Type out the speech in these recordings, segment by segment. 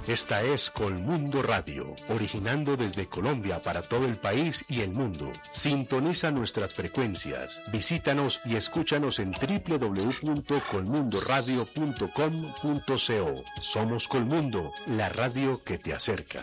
Esta es Colmundo Radio, originando desde Colombia para todo el país y el mundo. Sintoniza nuestras frecuencias, visítanos y escúchanos en www.colmundoradio.com.co. Somos Colmundo, la radio que te acerca.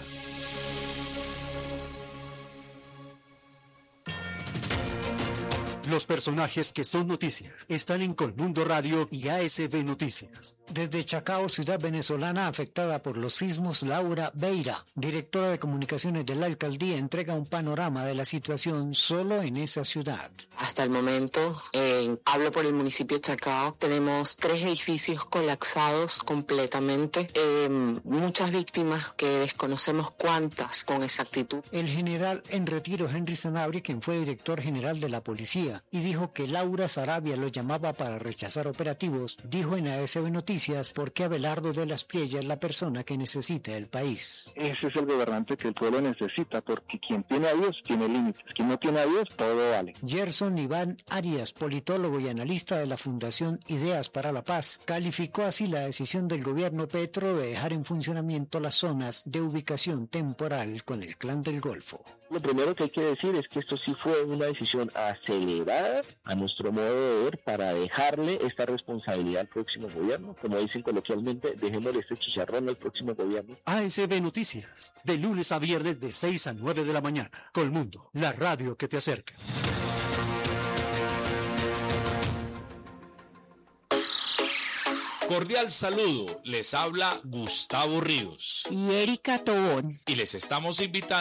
Los personajes que son noticia están en Colmundo Radio y ASB Noticias. Desde Chacao, ciudad venezolana afectada por los sismos, Laura Beira, directora de comunicaciones de la alcaldía, entrega un panorama de la situación solo en esa ciudad. Hasta el momento, hablo por el municipio de Chacao, tenemos 3 edificios colapsados completamente, muchas víctimas que desconocemos cuántas con exactitud. El general en retiro Henry Sanabria, quien fue director general de la policía, y dijo que Laura Sarabia lo llamaba para rechazar operativos, dijo en ASB Noticias por qué Abelardo de las Priella es la persona que necesita el país. Ese es el gobernante que el pueblo necesita, porque quien tiene a Dios tiene límites, quien no tiene a Dios todo vale. Gerson Iván Arias, politólogo y analista de la Fundación Ideas para la Paz, calificó así la decisión del gobierno Petro de dejar en funcionamiento las zonas de ubicación temporal con el Clan del Golfo. Lo primero que hay que decir es que esto sí fue una decisión acelerada, a nuestro modo de ver, para dejarle esta responsabilidad al próximo gobierno. Como dicen coloquialmente, dejémosle este chicharrón al próximo gobierno. ASB Noticias, de lunes a viernes de 6 a 9 de la mañana. Colmundo, la radio que te acerca. Cordial saludo, les habla Gustavo Ríos y Erika Tobón. y les estamos invitando